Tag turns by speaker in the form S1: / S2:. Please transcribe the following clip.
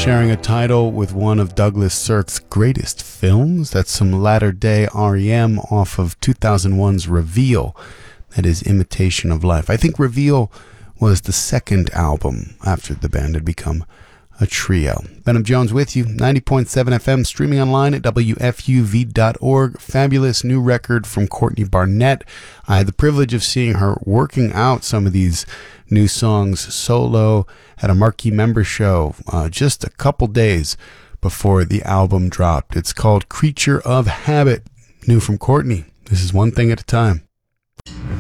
S1: sharing a title with one of Douglas Sirk's greatest films. That's some latter-day REM off of 2001's Reveal. That is Imitation of Life. I think Reveal was the second album after the band had become a trio. Benham Jones with you, 90.7 FM, streaming online at WFUV.org. Fabulous new record from Courtney Barnett. I had the privilege of seeing her working out some of these new songs solo at a Marquee Member show just a couple days before the album dropped. It's called Creature of Habit, new from Courtney. This is One Thing at a Time.